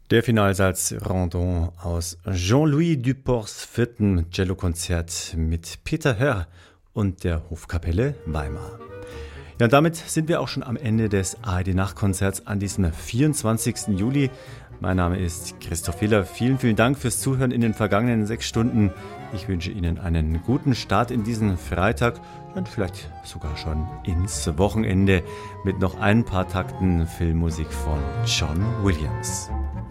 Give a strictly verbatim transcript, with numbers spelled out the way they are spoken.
Der Finalsatz Rondon aus Jean-Louis Duports vierten Cellokonzert mit Peter Hörr und der Hofkapelle Weimar. Ja, und damit sind wir auch schon am Ende des A R D-Nachtkonzerts an diesem vierundzwanzigsten Juli. Mein Name ist Christoph Hiller. Vielen, vielen Dank fürs Zuhören in den vergangenen sechs Stunden. Ich wünsche Ihnen einen guten Start in diesen Freitag und vielleicht sogar schon ins Wochenende mit noch ein paar Takten Filmmusik von John Williams.